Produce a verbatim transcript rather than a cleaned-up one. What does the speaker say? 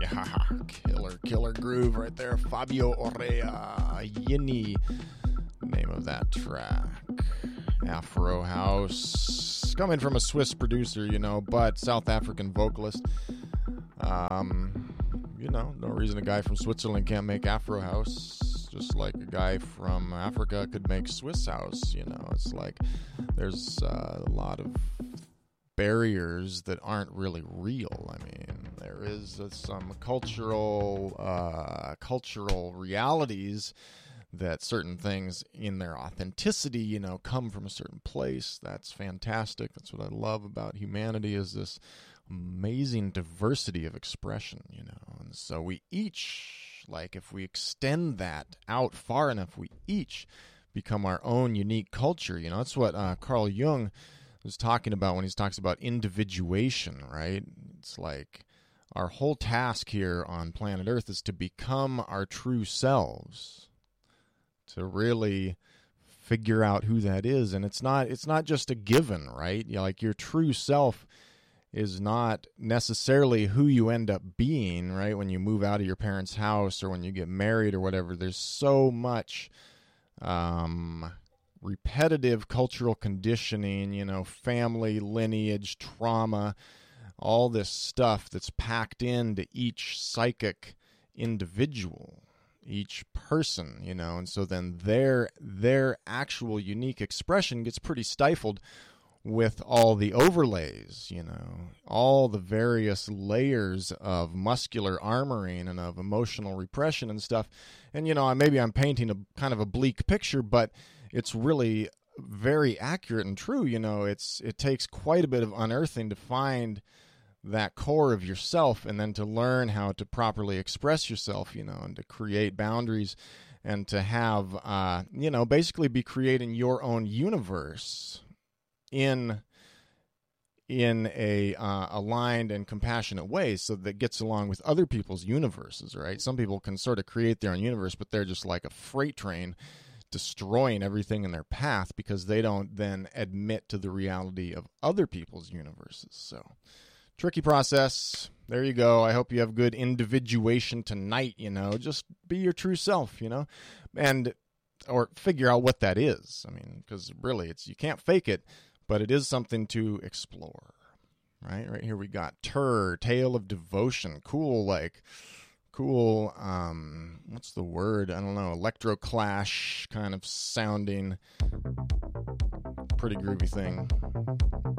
killer, killer groove right there. Fabio Orea, Yini, name of that track. Afro House, coming from a Swiss producer, you know, but South African vocalist. Um, you know, no reason a guy from Switzerland can't make Afro House, just like a guy from Africa could make Swiss House, you know. It's like there's uh, a lot of barriers that aren't really real. I mean, there is uh, some cultural uh, cultural realities that certain things in their authenticity, you know, come from a certain place. That's fantastic. That's what I love about humanity, is this amazing diversity of expression, you know. And so we each, like, if we extend that out far enough, we each become our own unique culture, you know. That's what uh, Carl Jung was talking about when he talks about individuation, right? It's like our whole task here on planet Earth is to become our true selves, to really figure out who that is. And it's not it's not just a given, right? You know, like, your true self is not necessarily who you end up being, right? When you move out of your parents' house or when you get married or whatever, there's so much um, repetitive cultural conditioning, you know, family, lineage, trauma, all this stuff that's packed into each psychic individual, each person, you know. And so then their their actual unique expression gets pretty stifled with all the overlays, you know, all the various layers of muscular armoring and of emotional repression and stuff. And, you know, maybe I'm painting a kind of a bleak picture, but it's really very accurate and true. You know, it's it takes quite a bit of unearthing to find that core of yourself, and then to learn how to properly express yourself, you know, and to create boundaries, and to have, uh, you know, basically be creating your own universe in in a uh, aligned and compassionate way, so that gets along with other people's universes, right? Some people can sort of create their own universe, but they're just like a freight train destroying everything in their path because they don't then admit to the reality of other people's universes. So, tricky process. There you go. I hope you have good individuation tonight, you know. Just be your true self, you know, and or figure out what that is. I mean, because really, it's you can't fake it, but it is something to explore, right? Right here we got Tur, Tale of Devotion. Cool, like, cool, um, what's the word? I don't know, electroclash kind of sounding, pretty groovy thing.